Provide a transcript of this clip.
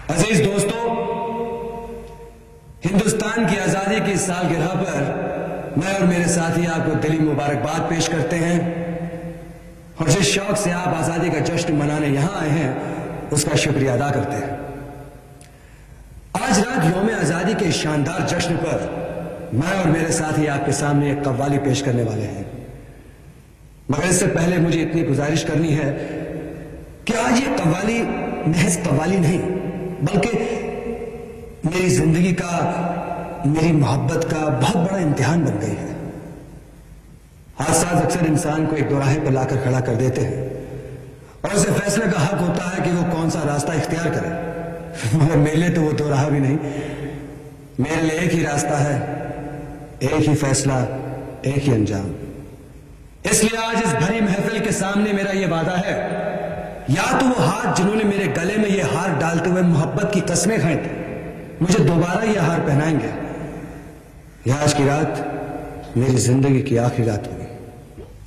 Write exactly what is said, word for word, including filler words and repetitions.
عزیز دوستو، ہندوستان کی آزادی کی سالگرہ پر میں اور میرے ساتھی آپ کو دلی مبارکباد پیش کرتے ہیں، اور جس شوق سے آپ آزادی کا جشن منانے یہاں آئے ہیں اس کا شکریہ ادا کرتے ہیں۔ آج رات یوم آزادی کے شاندار جشن پر میں اور میرے ساتھی آپ کے سامنے ایک قوالی پیش کرنے والے ہیں، مگر اس سے پہلے مجھے اتنی گزارش کرنی ہے کہ آج یہ قوالی محض قوالی نہیں بلکہ میری زندگی کا، میری محبت کا بہت بڑا امتحان بن گئی ہے۔ حادثات اکثر انسان کو ایک دوراہے پر لا کر کھڑا کر دیتے ہیں اور اسے فیصلے کا حق ہوتا ہے کہ وہ کون سا راستہ اختیار کرے، مگر میرے لیے تو وہ دوراہا بھی نہیں، میرے لیے ایک ہی راستہ ہے، ایک ہی فیصلہ، ایک ہی انجام۔ اس لیے آج اس بھری محفل کے سامنے میرا یہ وعدہ ہے، یا تو وہ ہاتھ جنہوں نے میرے گلے میں یہ ہار ڈالتے ہوئے محبت کی قسمیں کھائیں تھیں مجھے دوبارہ یہ ہار پہنائیں گے، یا آج کی رات میری زندگی کی آخری رات ہوگی۔